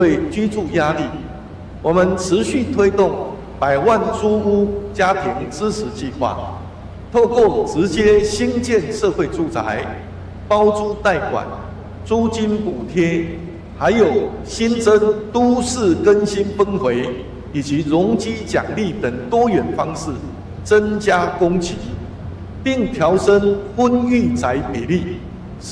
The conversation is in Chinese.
对居住压力，我们持续推动100万租屋家庭支持计划，透过直接兴建社会住宅、包租代管、租金补贴，还有新增都市更新分回以及容积奖励等多元方式，增加供给，并调升婚育宅比例。